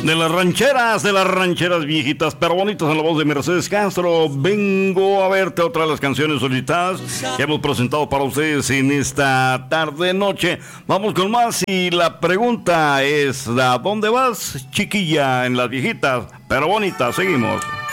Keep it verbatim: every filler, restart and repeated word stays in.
De las rancheras, de las rancheras viejitas, pero bonitas, en la voz de Mercedes Castro. Vengo a verte, otra de las canciones solicitadas que hemos presentado para ustedes en esta tarde noche. Vamos con más y la pregunta es: ¿a dónde vas, chiquilla? En las viejitas, pero bonitas, seguimos.